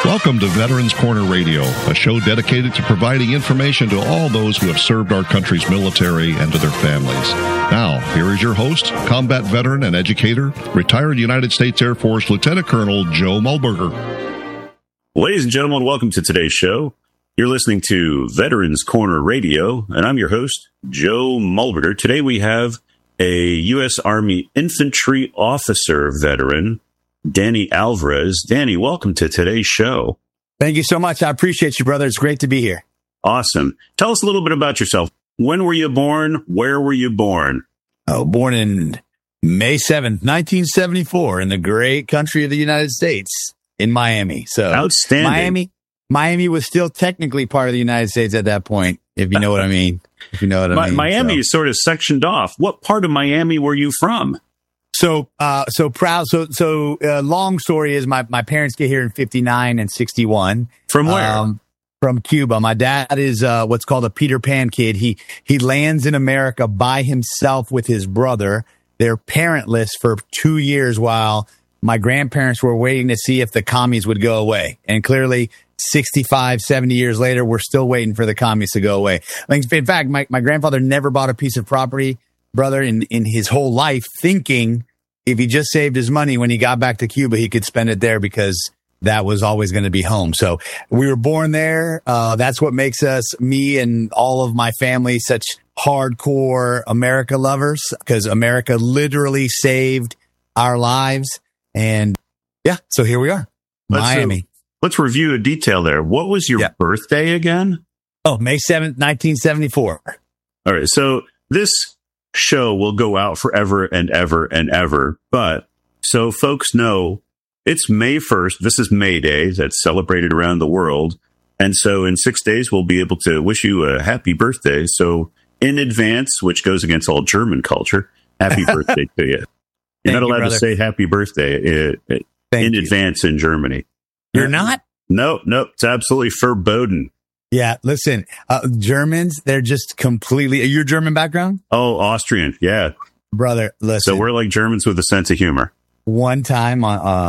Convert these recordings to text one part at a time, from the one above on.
Welcome to Veterans Corner Radio, a show dedicated to providing information to all those who have served our country's military and to their families. Now, here is your host, combat veteran and educator, retired United States Air Force Lieutenant Colonel Joe Mullberger. Ladies and gentlemen, welcome to today's show. You're listening to Veterans Corner Radio, and I'm your host, Joe Mullberger. Today we have a U.S. Army infantry officer veteran, Danny Alvarez. Danny, welcome to today's show. Thank you so much. I appreciate you, brother. It's great to be here. Awesome. Tell us a little bit about yourself. When were you born? Where were you born? Oh, born in May 7th, 1974, in the great country of the United States, in Miami. So outstanding. Miami was still technically part of the United States at that point, if you know what I mean. If you know what I mean. Miami is sort of sectioned off. What part of Miami were you from? So proud. So long story is my parents get here in 59 and 61. From where? From Cuba. My dad is what's called a Peter Pan kid. He lands in America by himself with his brother. They're parentless for 2 years while my grandparents were waiting to see if the commies would go away. And clearly 65, 70 years later, we're still waiting for the commies to go away. I mean, in fact, my grandfather never bought a piece of property, brother, in his whole life, thinking if he just saved his money when he got back to Cuba, he could spend it there because that was always going to be home. So we were born there. That's what makes us, me and all of my family, such hardcore America lovers, because America literally saved our lives. And yeah, so here we are, Miami. Let's review a detail there. What was your birthday again? Oh, May 7th, 1974. All right. So this show will go out forever and ever and ever. But so folks know, it's May 1st. This is May Day. That's celebrated around the world. And so in 6 days, we'll be able to wish you a happy birthday. So in advance, which goes against all German culture, happy birthday to you. You're not allowed to say happy birthday in advance in Germany. You're not? No, it's absolutely verboten. Yeah, listen, Germans, they're just completely... Are you German background? Oh, Austrian, yeah. Brother, listen. So we're like Germans with a sense of humor. One time,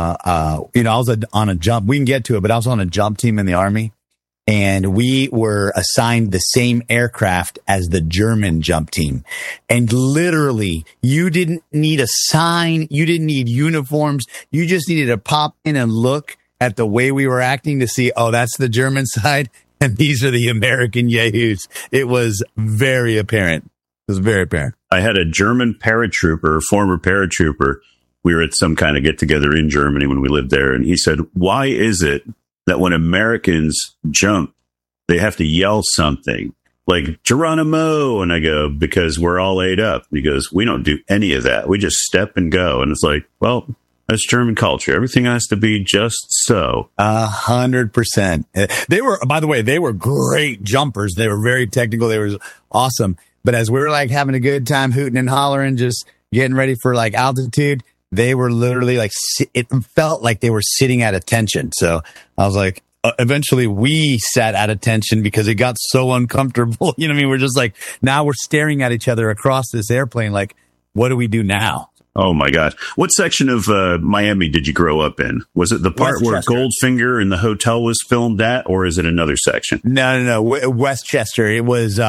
I was on a jump. We can get to it, but I was on a jump team in the Army, and we were assigned the same aircraft as the German jump team. And literally, you didn't need a sign. You didn't need uniforms. You just needed to pop in and look at the way we were acting to see, oh, that's the German side, and these are the American yahoos. It was very apparent. It was very apparent. I had a German paratrooper, former paratrooper. We were at some kind of get-together in Germany when we lived there, and he said, why is it that when Americans jump, they have to yell something like Geronimo? And I go, because we're all laid up. He goes, we don't do any of that. We just step and go. And it's like, well, that's German culture. Everything has to be just so. 100%. They were, by the way, they were great jumpers. They were very technical. They were awesome. But as we were like having a good time hooting and hollering, just getting ready for like altitude, they were literally like, it felt like they were sitting at attention. So I was like, eventually we sat at attention because it got so uncomfortable. You know what I mean? We're just like, now we're staring at each other across this airplane. Like, what do we do now? Oh, my God. What section of Miami did you grow up in? Was it the part where Goldfinger and the hotel was filmed at, or is it another section? No. Westchester. It was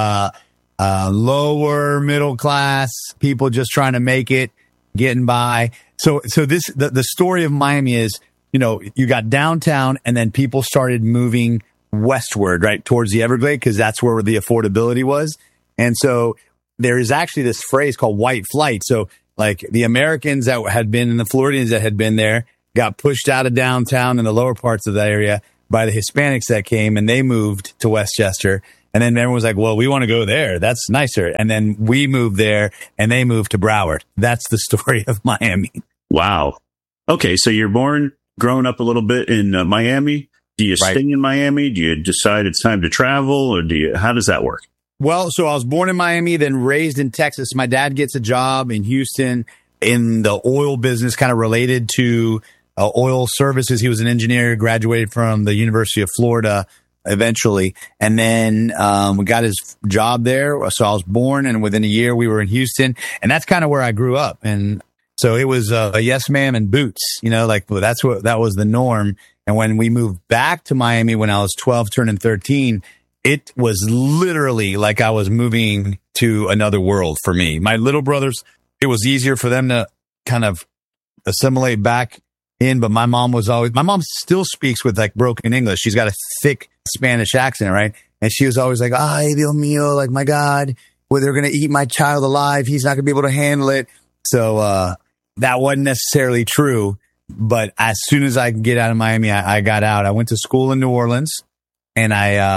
lower middle class, people just trying to make it, getting by. So the story of Miami is, you got downtown and then people started moving westward, right, towards the Everglades, because that's where the affordability was. And so there is actually this phrase called white flight. So like the Americans that had been and the Floridians that had been there got pushed out of downtown in the lower parts of the area by the Hispanics that came, and they moved to Westchester. And then everyone was like, well, we want to go there. That's nicer. And then we moved there and they moved to Broward. That's the story of Miami. Wow. Okay. So you're grown up a little bit in Miami. Do you stay in Miami? Do you decide it's time to travel, or how does that work? Well, so I was born in Miami, then raised in Texas. My dad gets a job in Houston in the oil business, kind of related to oil services. He was an engineer, graduated from the University of Florida eventually. And then we got his job there. So I was born, and within a year we were in Houston. And that's kind of where I grew up. And so it was a yes, ma'am, and boots, like that was the norm. And when we moved back to Miami when I was 12, turning 13, it was literally like I was moving to another world for me. My little brothers, it was easier for them to kind of assimilate back in, but my mom still speaks with like broken English. She's got a thick Spanish accent, right? And she was always like, ay, Dios mío, like, my God, well, they're going to eat my child alive. He's not going to be able to handle it. So that wasn't necessarily true. But as soon as I could get out of Miami, I got out. I went to school in New Orleans, and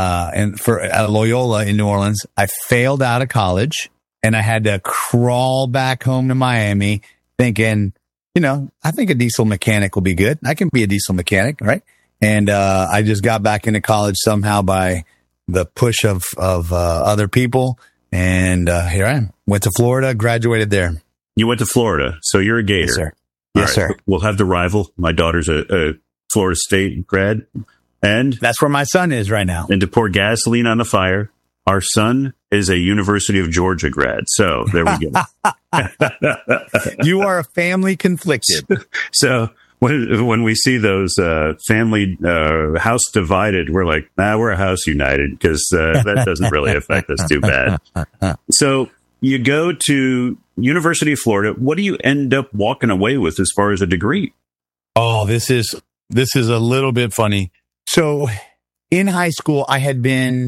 at Loyola in New Orleans. I failed out of college, and I had to crawl back home to Miami thinking, I think a diesel mechanic will be good. I can be a diesel mechanic, right? And I just got back into college somehow by the push of other people. And here I am. Went to Florida, graduated there. You went to Florida, so you're a Gator. Yes, sir. Yes, sir. We'll have the rival. My daughter's a Florida State grad. And that's where my son is right now. And to pour gasoline on the fire, our son is a University of Georgia grad. So there we go. You are a family conflicted. So when we see those family house divided, we're like, we're a house united, because that doesn't really affect us too bad. So you go to University of Florida. What do you end up walking away with as far as a degree? Oh, this is a little bit funny. So in high school, I had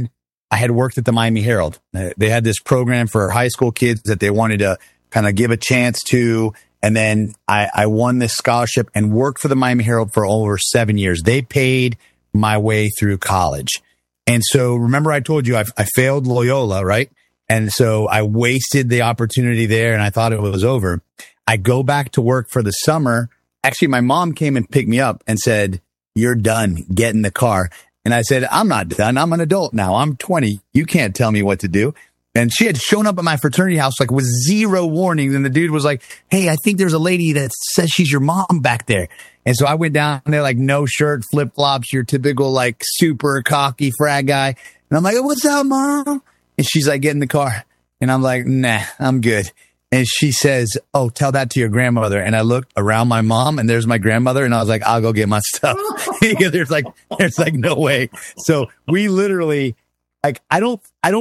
worked at the Miami Herald. They had this program for high school kids that they wanted to kind of give a chance to. And then I won this scholarship and worked for the Miami Herald for over 7 years. They paid my way through college. And so remember I told you I failed Loyola, right? And so I wasted the opportunity there, and I thought it was over. I go back to work for the summer. Actually, my mom came and picked me up and said, "You're done. Get in the car." And I said, "I'm not done. I'm an adult now. I'm 20. You can't tell me what to do." And she had shown up at my fraternity house like with zero warning. And the dude was like, "Hey, I think there's a lady that says she's your mom back there." And so I went down there like no shirt, flip flops, your typical like super cocky frat guy. And I'm like, "What's up, Mom?" And she's like, "Get in the car." And I'm like, "Nah, I'm good." And she says, "Oh, tell that to your grandmother." And I looked around my mom, and there's my grandmother. And I was like, "I'll go get my stuff." there's like no way. So we literally, like, I don't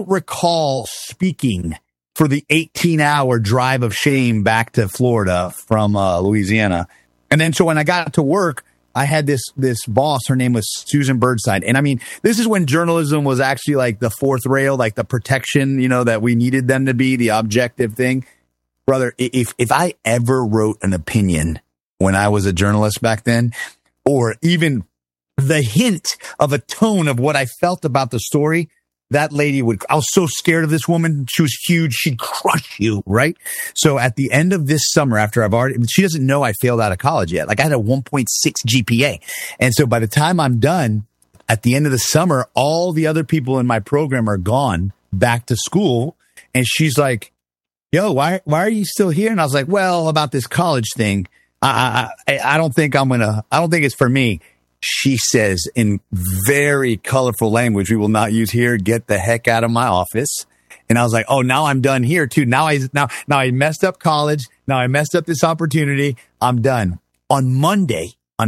recall speaking for the 18-hour drive of shame back to Florida from Louisiana. And then so when I got to work, I had this boss. Her name was Susan Birdside. And I mean, this is when journalism was actually like the fourth rail, like the protection, that we needed them to be, the objective thing. Brother, if I ever wrote an opinion when I was a journalist back then, or even the hint of a tone of what I felt about the story, that lady I was so scared of this woman. She was huge. She'd crush you, right? So at the end of this summer, after she doesn't know I failed out of college yet. Like I had a 1.6 GPA. And so by the time I'm done, at the end of the summer, all the other people in my program are gone back to school. And she's like, "Yo, why are you still here?" And I was like, "Well, about this college thing, I don't think it's for me." She says in very colorful language we will not use here, "Get the heck out of my office." And I was like, "Oh, now I'm done here too. Now I messed up college. Now I messed up this opportunity. I'm done." On Monday,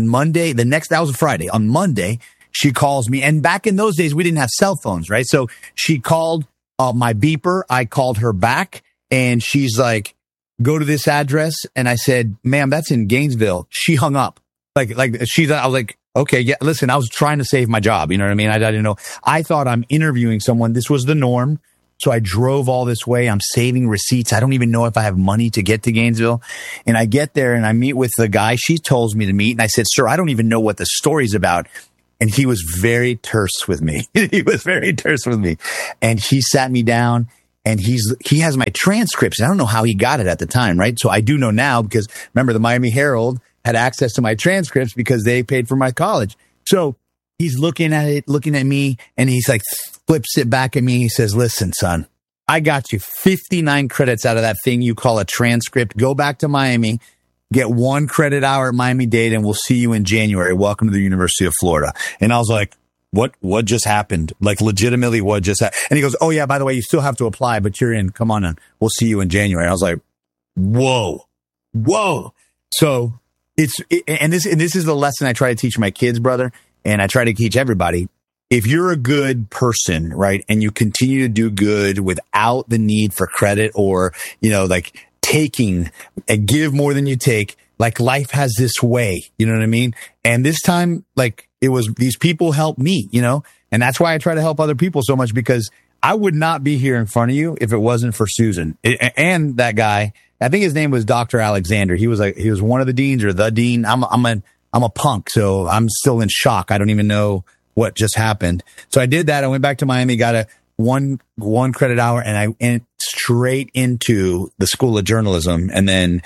that was a Friday. On Monday, she calls me. And back in those days, we didn't have cell phones, right? So she called my beeper. I called her back, and she's like, "Go to this address." And I said, "Ma'am, that's in Gainesville." She hung up. I was like, "Okay, yeah, listen, I was trying to save my job." You know what I mean? I didn't know. I thought I'm interviewing someone. This was the norm. So I drove all this way. I'm saving receipts. I don't even know if I have money to get to Gainesville. And I get there and I meet with the guy she tells me to meet. And I said, "Sir, I don't even know what the story's about." And he was very terse with me. And he sat me down. And he has my transcripts. I don't know how he got it at the time, right? So I do know now, because remember, the Miami Herald had access to my transcripts because they paid for my college. So he's looking at me, and he's like, flips it back at me. He says, "Listen, son, I got you 59 credits out of that thing you call a transcript. Go back to Miami, get 1 credit hour at Miami-Dade, and we'll see you in January. Welcome to the University of Florida." And I was like, What just happened? Like, legitimately, what just happened? And he goes, "Oh yeah, by the way, you still have to apply, but you're in. Come on in. We'll see you in January." And I was like, whoa. So this is the lesson I try to teach my kids, brother. and I try to teach everybody, if you're a good person, right, and you continue to do good without the need for credit or, like taking and give more than you take, like life has this way, you know what I mean? And this time, like it was, these people helped me, and that's why I try to help other people so much, because I would not be here in front of you if it wasn't for Susan and that guy. I think his name was Dr. Alexander. He was one of the deans or the dean. I'm a punk, so I'm still in shock. I don't even know what just happened. So I did that. I went back to Miami, got a one credit hour, and I went straight into the School of Journalism. And then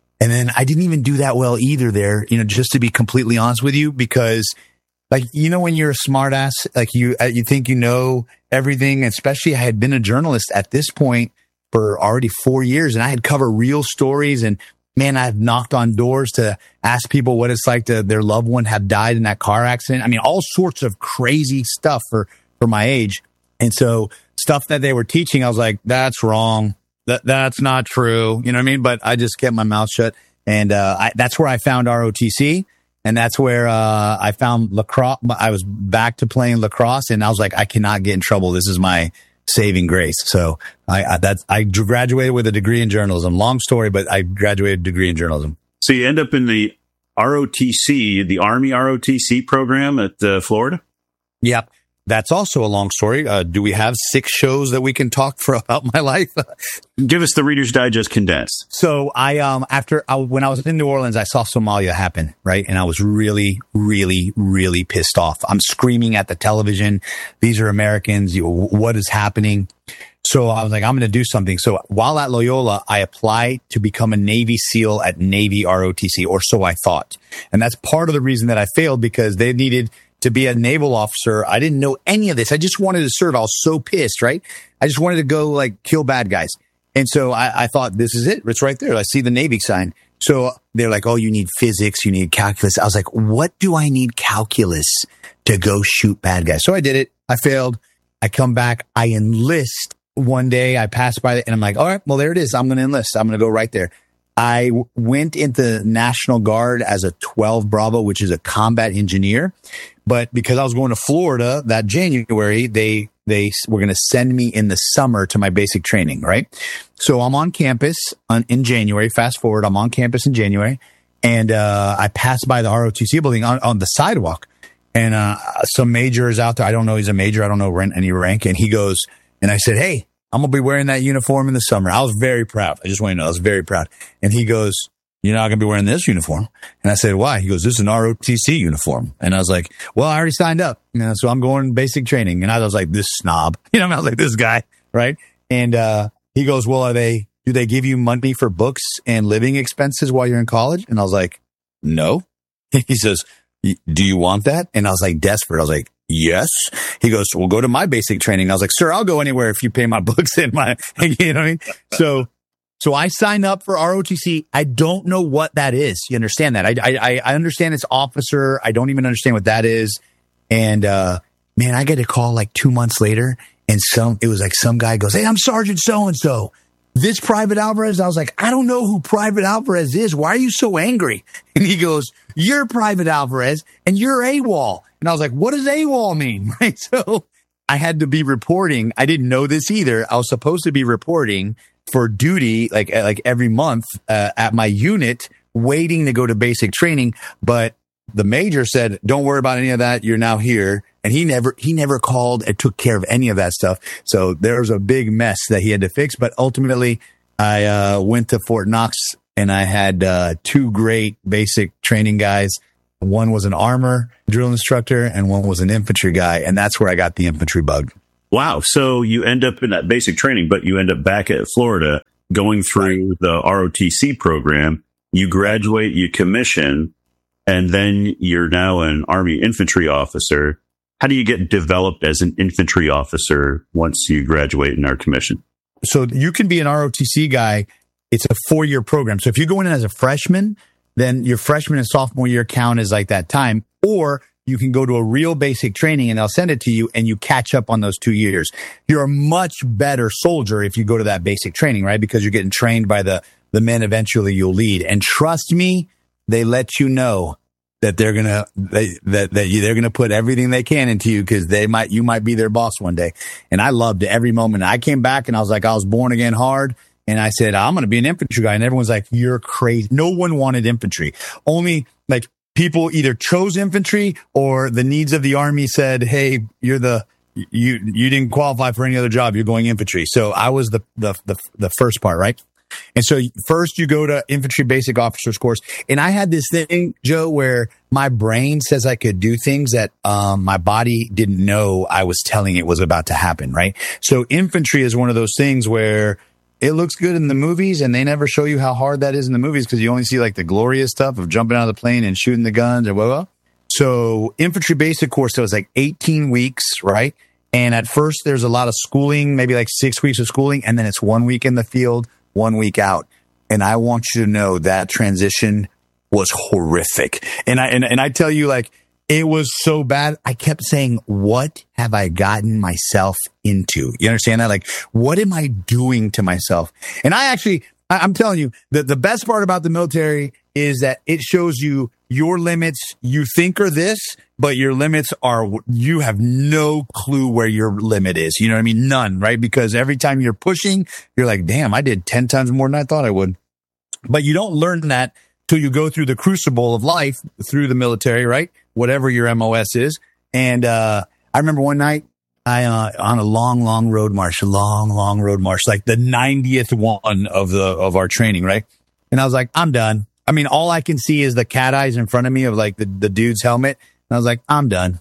I didn't even do that well either there, just to be completely honest with you, because like, when you're a smart ass, like you think you know everything, especially I had been a journalist at this point for already 4 years, and I had covered real stories, and man, I've knocked on doors to ask people what it's like to their loved one have died in that car accident. I mean, all sorts of crazy stuff for my age. And so stuff that they were teaching, I was like, that's wrong. That's not true. You know what I mean? But I just kept my mouth shut. And that's where I found ROTC. And that's where I found lacrosse. I was back to playing lacrosse, and I was like, I cannot get in trouble. This is my saving grace. So I graduated with a degree in journalism. Long story, but I graduated a degree in journalism. So you end up in the ROTC, the Army ROTC program at Florida? Yep. That's also a long story. Do we have 6 shows that we can talk for about my life? Give us the Reader's Digest condensed. So when I was in New Orleans, I saw Somalia happen, right? And I was really, really, really pissed off. I'm screaming at the television. These are Americans. What is happening? So I was like, I'm going to do something. So while at Loyola, I applied to become a Navy SEAL at Navy ROTC, or so I thought. And that's part of the reason that I failed, because they needed to be a naval officer. I didn't know any of this. I just wanted to serve. I was so pissed, right? I just wanted to go like kill bad guys. And so I thought, this is it. It's right there. I see the Navy sign. So they're like, oh, you need physics, you need calculus. I was like, what do I need calculus to go shoot bad guys? So I did it. I failed. I come back. I enlist one day. I pass by it and I'm like, all right, well, there it is. I'm going to enlist. I'm going to go right there. I went into National Guard as a 12 Bravo, which is a combat engineer. But because I was going to Florida that January, they were going to send me in the summer to my basic training, right? So I'm on campus in January. Fast forward, I'm on campus in January, and I passed by the ROTC building on the sidewalk, and some major is out there. I don't know he's a major. I don't know any rank. And he goes, and I said, hey, I'm going to be wearing that uniform in the summer. I was very proud. I just want you to know, I was very proud. And he goes, you're not going to be wearing this uniform. And I said, why? He goes, this is an ROTC uniform. And I was like, well, I already signed up. So I'm going basic training. And I was like, this snob, I was like, this guy, right? And he goes, well, do they give you money for books and living expenses while you're in college? And I was like, no. He says, do you want that? And I was like, desperate. I was like, yes. He goes, well, go to my basic training. I was like, sir, I'll go anywhere if you pay my books and my, you know what I mean? So I signed up for ROTC. I don't know what that is. You understand that? I understand it's officer. I don't even understand what that is. And, man, I get a call like 2 months later, and it was like some guy goes, hey, I'm Sergeant so-and-so. This Private Alvarez. I was like, I don't know who Private Alvarez is. Why are you so angry? And he goes, you're Private Alvarez and you're AWOL. And I was like, what does AWOL mean? Right. So I had to be reporting. I didn't know this either. I was supposed to be reporting for duty, like every month, at my unit, waiting to go to basic training. But the major said, don't worry about any of that. You're now here. And he never called and took care of any of that stuff. So there was a big mess that he had to fix. But ultimately, I went to Fort Knox, and I had 2 great basic training guys. One was an armor drill instructor, and one was an infantry guy. And that's where I got the infantry bug. Wow. So you end up in that basic training, but you end up back at Florida going through the ROTC program. You graduate, you commission, and then you're now an Army infantry officer. How do you get developed as an infantry officer once you graduate and are commissioned? So you can be an ROTC guy. It's a 4-year program. So if you go in as a freshman, then your freshman and sophomore year count is like that time. Or you can go to a real basic training and they'll send it to you and you catch up on those 2 years. You're a much better soldier if you go to that basic training, right? Because you're getting trained by the men eventually you'll lead. And trust me, they let you know that they're gonna put everything they can into you because you might be their boss one day. And I loved it every moment. I came back and I was like, I was born again hard. And I said, I'm going to be an infantry guy. And everyone's like, you're crazy. No one wanted infantry. Only like people either chose infantry or the needs of the army said, hey, you didn't qualify for any other job. You're going infantry. So I was the first part, right? And so first you go to infantry basic officers course. And I had this thing, Joe, where my brain says I could do things that my body didn't know I was telling it was about to happen, right? So infantry is one of those things where it looks good in the movies and they never show you how hard that is in the movies because you only see like the glorious stuff of jumping out of the plane and shooting the guns or blah, blah. So infantry basic course, so it was like 18 weeks, right? And at first there's a lot of schooling, maybe like 6 weeks of schooling. And then it's 1 week in the field, 1 week out. And I want you to know that transition was horrific. And I tell you, like, it was so bad. I kept saying, what have I gotten myself into? You understand that? Like, what am I doing to myself? And I'm telling you, the best part about the military is that it shows you your limits. You think are this, but your limits are, you have no clue where your limit is. You know what I mean? None, right? Because every time you're pushing, you're like, damn, I did 10 times more than I thought I would. But you don't learn that till you go through the crucible of life through the military, right? Whatever your MOS is. And I remember one night on a long road march, like the 90th one of our training, right? And I was like, I'm done. I mean, all I can see is the cat eyes in front of me of like the dude's helmet. And I was like, I'm done.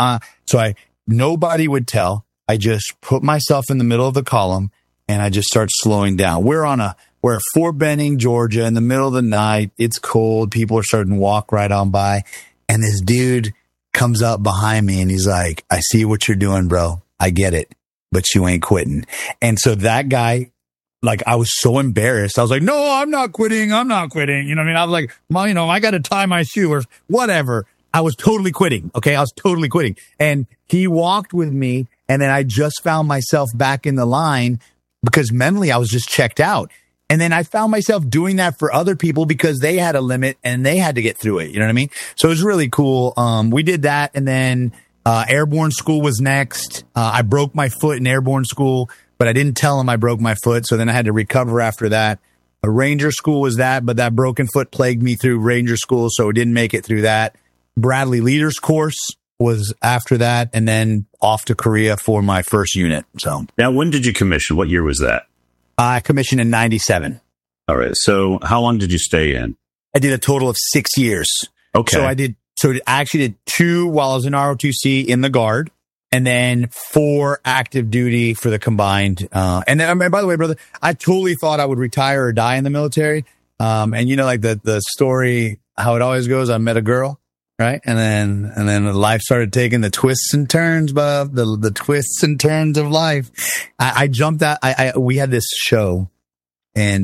So nobody would tell. I just put myself in the middle of the column and I just start slowing down. We're at Fort Benning, Georgia, in the middle of the night. It's cold. People are starting to walk right on by. And this dude comes up behind me and he's like, I see what you're doing, bro. I get it, but you ain't quitting. And so that guy, like, I was so embarrassed. I was like, no, I'm not quitting. You know what I mean? I was like, well, I got to tie my shoe or whatever. I was totally quitting. Okay. I was totally quitting. And he walked with me. And then I just found myself back in the line because mentally I was just checked out. And then I found myself doing that for other people because they had a limit and they had to get through it. You know what I mean? So it was really cool. We did that. And then airborne school was next. I broke my foot in airborne school, but I didn't tell them I broke my foot. So then I had to recover after that. A Ranger school was that, but that broken foot plagued me through Ranger school. So I didn't make it through that. Bradley Leaders course was after that. And then off to Korea for my first unit. So now, when did you commission? What year was that? I commissioned in 97. All right. So how long did you stay in? I did a total of 6 years. Okay. So I actually did 2 while I was in ROTC in the Guard, and then 4 active duty for the combined. And then, by the way, brother, I totally thought I would retire or die in the military. And like the story, how it always goes, I met a girl, right? And then life started taking the twists and turns, Bob, the twists and turns of life. I jumped out. We had this show and,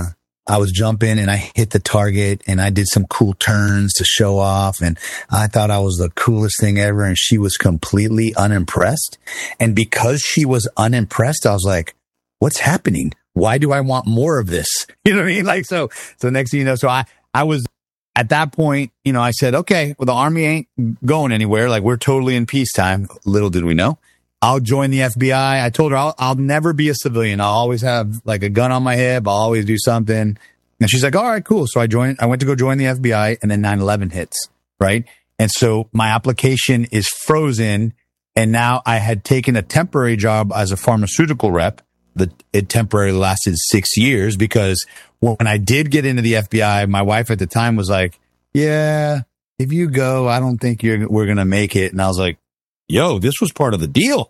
I was jumping and I hit the target and I did some cool turns to show off. And I thought I was the coolest thing ever. And she was completely unimpressed. And because she was unimpressed, I was like, what's happening? Why do I want more of this? You know what I mean? Like, so next thing you know, so I was at that point, I said, okay, well, the Army ain't going anywhere. Like, we're totally in peacetime. Little did we know. I'll join the FBI. I told her I'll never be a civilian. I'll always have like a gun on my hip. I'll always do something. And she's like, all right, cool. So I went to go join the FBI and then 9/11 hits. Right. And so my application is frozen. And now I had taken a temporary job as a pharmaceutical rep. It temporarily lasted 6 years because when I did get into the FBI, my wife at the time was like, yeah, if you go, I don't think we're going to make it. And I was like, yo, this was part of the deal.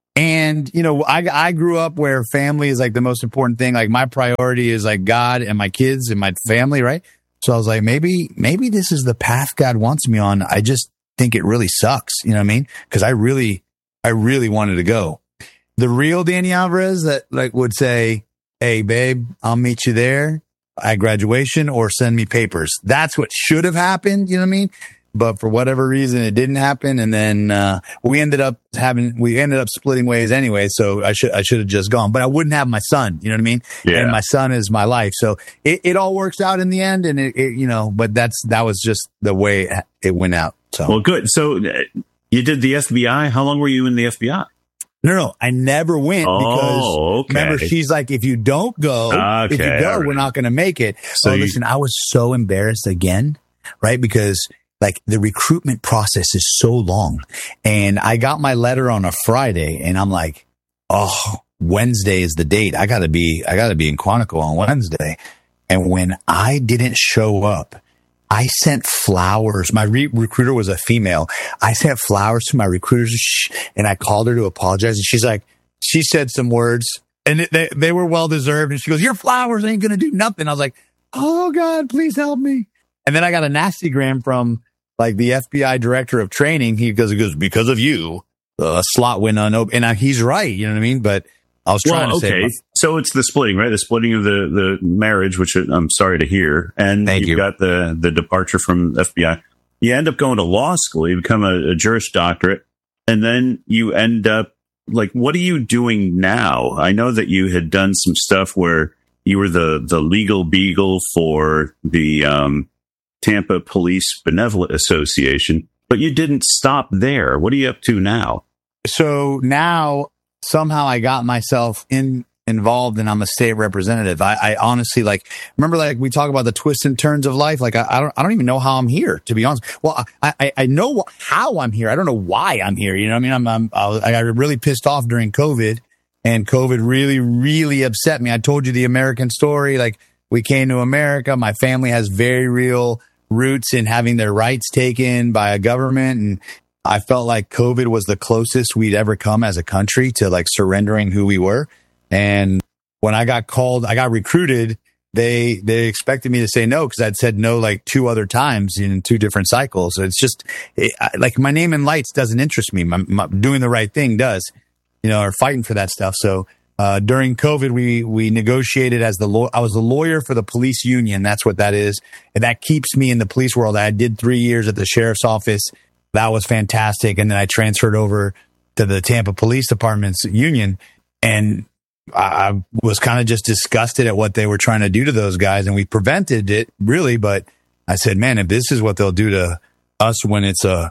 And, I grew up where family is like the most important thing. Like my priority is like God and my kids and my family, right? So I was like, maybe this is the path God wants me on. I just think it really sucks. You know what I mean? Because I really wanted to go. The real Danny Alvarez that like would say, hey, babe, I'll meet you there at graduation or send me papers. That's what should have happened. You know what I mean? but for whatever reason, it didn't happen. And then we ended up splitting ways anyway. So I should have just gone, but I wouldn't have my son. You know what I mean? Yeah. And my son is my life. So it all works out in the end. And but that was just the way it went out. So well, good. So you did the FBI. How long were you in the FBI? No, I never went because remember, she's like, if you don't go, we're not going to make it. So listen, I was so embarrassed again, right? Because like the recruitment process is so long, and I got my letter on a Friday, and I'm like, oh, Wednesday is the date. I gotta be in Quantico on Wednesday. And when I didn't show up, I sent flowers. My recruiter was a female. I sent flowers to my recruiters, and I called her to apologize. And she said some words, and they were well deserved. And she goes, "Your flowers ain't gonna do nothing." I was like, "Oh God, please help me." And then I got a nastygram from like the FBI director of training. He goes, "Because of you, a slot went unopened." And he's right. You know what I mean? But I was trying to say. So it's the splitting, right? The splitting of the marriage, which I'm sorry to hear. And you've got the departure from FBI. You end up going to law school. You become a Juris Doctorate. And then you end up, like, what are you doing now? I know that you had done some stuff where you were the legal beagle for the Tampa Police Benevolent Association, but you didn't stop there. What are you up to now? So now somehow I got myself involved and I'm a state representative. I honestly, like, remember, like, we talk about the twists and turns of life. Like, I don't even know how I'm here, to be honest. Well, I know how I'm here. I don't know why I'm here. You know what I mean? I got really pissed off during COVID, and COVID really, really upset me. I told you the American story. Like, we came to America. My family has very real roots in having their rights taken by a government. And I felt like COVID was the closest we'd ever come as a country to like surrendering who we were. And when I got recruited, they expected me to say no, because I'd said no like 2 other times in 2 different cycles. So it's just like my name in lights doesn't interest me. My doing the right thing does, or fighting for that stuff. So during COVID, we negotiated as I was the lawyer for the police union. That's what that is. And that keeps me in the police world. I did 3 years at the sheriff's office. That was fantastic. And then I transferred over to the Tampa Police Department's union. And I was kind of just disgusted at what they were trying to do to those guys. And we prevented it, really. But I said, man, if this is what they'll do to us when it's a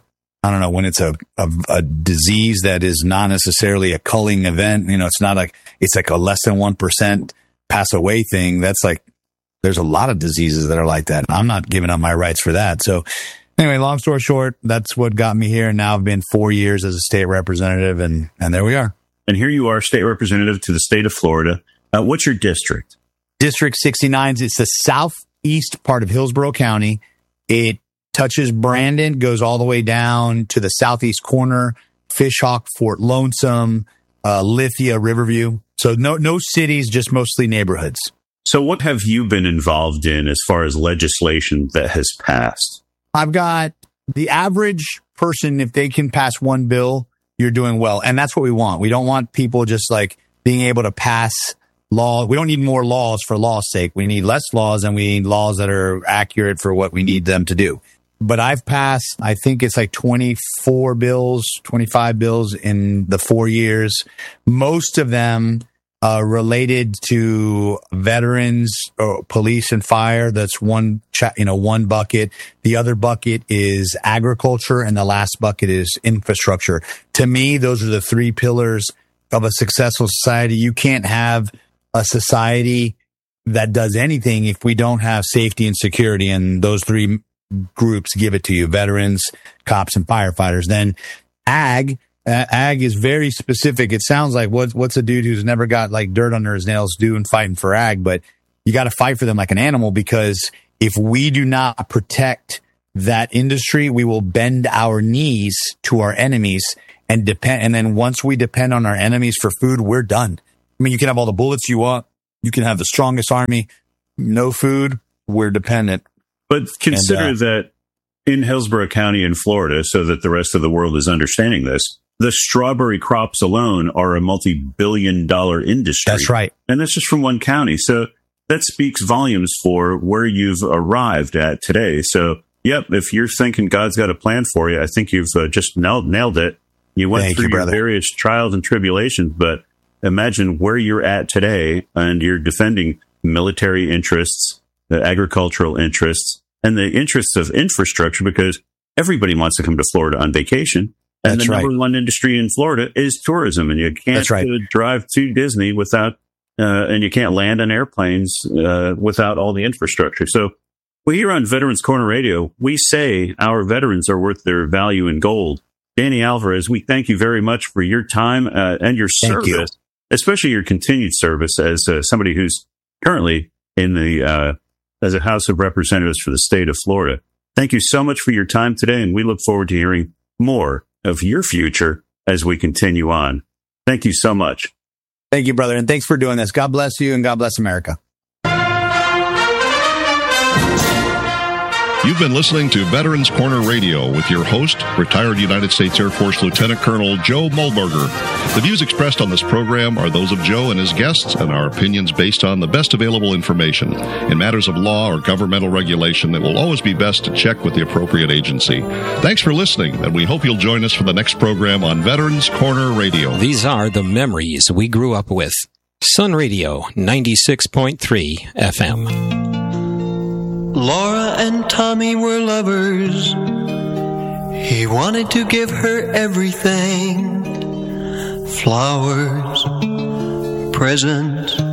disease that is not necessarily a culling event, it's not like, it's like a less than 1% pass away thing. That's like, there's a lot of diseases that are like that. I'm not giving up my rights for that. So anyway, long story short, that's what got me here. And now I've been 4 years as a state representative, and there we are. And here you are, state representative to the state of Florida. What's your district? District 69. It's the southeast part of Hillsborough County. It touches Brandon, goes all the way down to the southeast corner, Fishhawk, Fort Lonesome, Lithia, Riverview. So no cities, just mostly neighborhoods. So what have you been involved in as far as legislation that has passed? I've got the average person, if they can pass one bill, you're doing well. And that's what we want. We don't want people just like being able to pass law. We don't need more laws for law's sake. We need less laws, and we need laws that are accurate for what we need them to do. But I've passed, I think it's like 25 bills in the 4 years. Most of them related to veterans, or police and fire. That's one bucket. The other bucket is agriculture, and the last bucket is infrastructure. To me, those are the 3 pillars of a successful society. You can't have a society that does anything if we don't have safety and security, and those 3 groups give it to you: veterans, cops, and firefighters. Then ag is very specific. It sounds like what's a dude who's never got like dirt under his nails doing fighting for ag, but you got to fight for them like an animal, because if we do not protect that industry, we will bend our knees to our enemies and then once we depend on our enemies for food, we're done. I mean, you can have all the bullets you want, you can have the strongest army, no food, we're dependent. But consider that in Hillsborough County in Florida, so that the rest of the world is understanding this, the strawberry crops alone are a multi-billion-dollar industry. That's right. And that's just from one county. So that speaks volumes for where you've arrived at today. So Yep. If you're thinking God's got a plan for you, I think you've just nailed it. You went through your various trials and tribulations, but imagine where you're at today, and you're defending military interests, the agricultural interests, and the interests of infrastructure, because everybody wants to come to Florida on vacation. And the number one industry in Florida is tourism, and you can't drive to Disney without, and you can't land on airplanes without all the infrastructure. So here on Veterans Corner Radio, we say our veterans are worth their value in gold. Danny Alvarez, we thank you very much for your time and your service, especially your continued service as somebody who's currently in the as a House of Representatives for the state of Florida. Thank you so much for your time today, and we look forward to hearing more of your future as we continue on. Thank you so much. Thank you, brother, and thanks for doing this. God bless you, and God bless America. You've been listening to Veterans Corner Radio with your host, retired United States Air Force Lieutenant Colonel Joe Mullberger. The views expressed on this program are those of Joe and his guests, and our opinions based on the best available information. In matters of law or governmental regulation, it will always be best to check with the appropriate agency. Thanks for listening, and we hope you'll join us for the next program on Veterans Corner Radio. These are the memories we grew up with. Sun Radio 96.3 FM. Laura and Tommy were lovers. He wanted to give her everything. Flowers, presents,